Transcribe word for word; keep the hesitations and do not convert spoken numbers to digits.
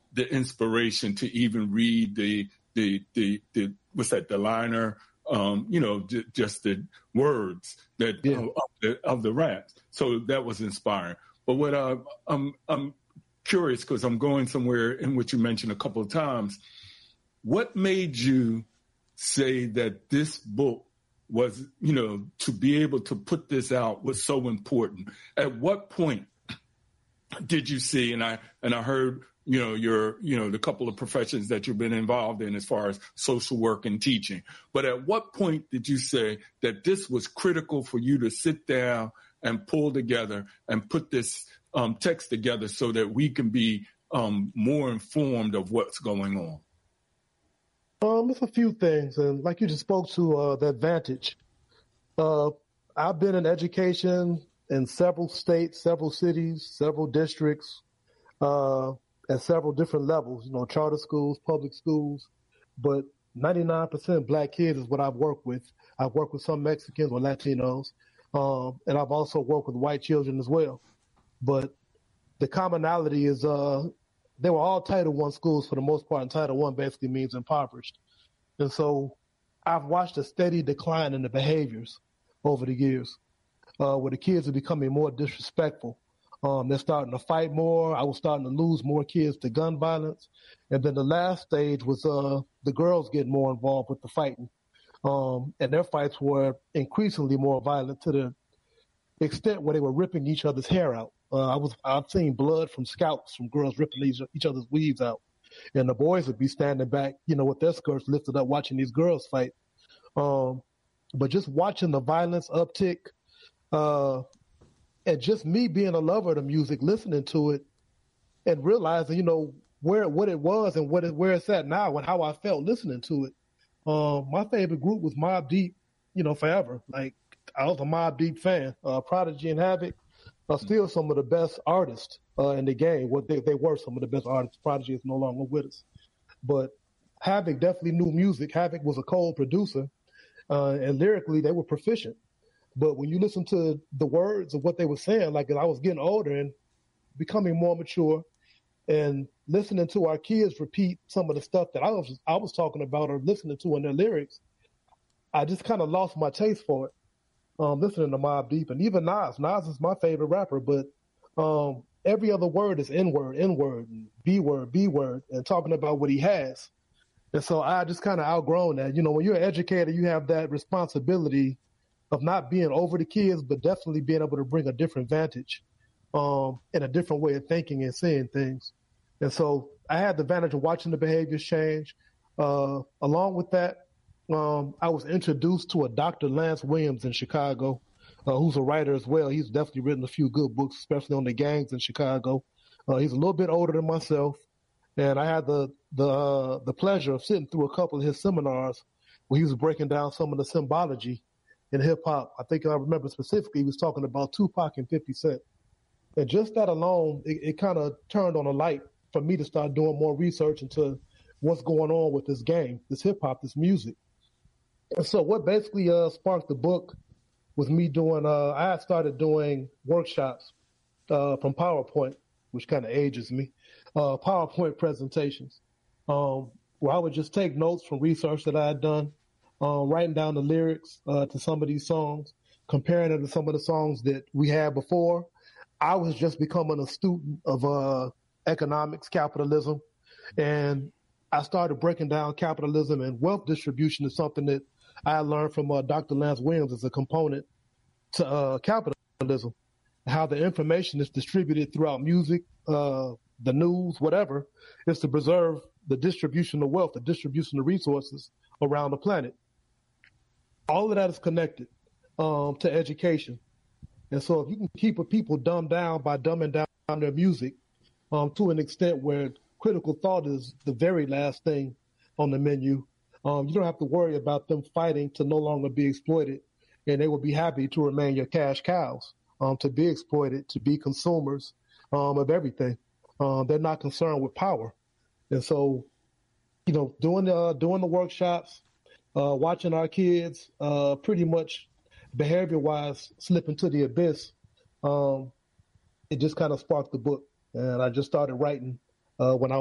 the inspiration to even read the the the, the what's that the liner, um, you know, j- just the words that yeah. of, of the of the raps. So that was inspiring. But what uh, I'm I'm curious, because I'm going somewhere in which you mentioned a couple of times. What made you say that this book was, you know, to be able to put this out was so important? At what point did you see, and I and I heard, you know, your, you know, the couple of professions that you've been involved in as far as social work and teaching, but at what point did you say that this was critical for you to sit down and pull together and put this um, text together so that we can be um, more informed of what's going on? Um, it's a few things, and like you just spoke to uh, that vantage. Uh, I've been in education in several states, several cities, several districts, uh, at several different levels. You know, charter schools, public schools, but ninety-nine percent Black kids is what I've worked with. I've worked with some Mexicans or Latinos, um, and I've also worked with white children as well. But the commonality is uh, they were all Title One schools for the most part, and Title One basically means impoverished. And so I've watched a steady decline in the behaviors over the years, uh, where the kids are becoming more disrespectful. Um, they're starting to fight more. I was starting to lose more kids to gun violence. And then the last stage was uh, the girls getting more involved with the fighting. Um, and their fights were increasingly more violent to the extent where they were ripping each other's hair out. Uh, I was, I've seen blood from scalps from girls ripping each, each other's weaves out. And the boys would be standing back, you know, with their skirts lifted up watching these girls fight. Um, but just watching the violence uptick, uh, and just me being a lover of the music, listening to it and realizing, you know, where what it was and what it, where it's at now and how I felt listening to it. Um, my favorite group was Mobb Deep, you know, forever. Like, I was a Mobb Deep fan. Uh, Prodigy and Havoc are still some of the best artists uh, in the game. What they, they were some of the best artists. Prodigy is no longer with us. But Havoc definitely knew music. Havoc was a cold producer, uh, and lyrically they were proficient. But when you listen to the words of what they were saying, like as I was getting older and becoming more mature and listening to our kids repeat some of the stuff that I was I was talking about or listening to in their lyrics, I just kind of lost my taste for it. Um, listening to Mobb Deep and even Nas. Nas is my favorite rapper, but um, every other word is N-word, N-word, and B-word, B-word, and talking about what he has. And so I just kind of outgrown that. You know, when you're an educator, you have that responsibility of not being over the kids, but definitely being able to bring a different vantage um, and a different way of thinking and seeing things. And so I had the advantage of watching the behaviors change. Uh, along with that, um, I was introduced to a Doctor Lance Williams in Chicago, uh, who's a writer as well. He's definitely written a few good books, especially on the gangs in Chicago. Uh, he's a little bit older than myself, and I had the the uh, the pleasure of sitting through a couple of his seminars where he was breaking down some of the symbology in hip hop. I think I remember specifically he was talking about Tupac and fifty Cent. And just that alone, it, it kind of turned on a light for me to start doing more research into what's going on with this game, this hip hop, this music. And so what basically uh, sparked the book was me doing, uh, I had started doing workshops uh, from PowerPoint, which kind of ages me, uh, PowerPoint presentations, um, where I would just take notes from research that I had done, uh, writing down the lyrics uh, to some of these songs, comparing it to some of the songs that we had before. I was just becoming a student of uh, economics, capitalism, and I started breaking down capitalism and wealth distribution is something that I learned from uh, Doctor Lance Williams as a component to uh, capitalism, how the information is distributed throughout music, uh, the news, whatever, is to preserve the distribution of wealth, the distribution of resources around the planet. All of that is connected um, to education. And so if you can keep a people dumbed down by dumbing down their music um, to an extent where critical thought is the very last thing on the menu, um, you don't have to worry about them fighting to no longer be exploited, and they will be happy to remain your cash cows, um, to be exploited, to be consumers um, of everything. Uh, they're not concerned with power. And so, you know, doing the, uh, doing the workshops, uh, watching our kids uh, pretty much behavior-wise slip into the abyss, um, it just kind of sparked the book. And I just started writing uh, when I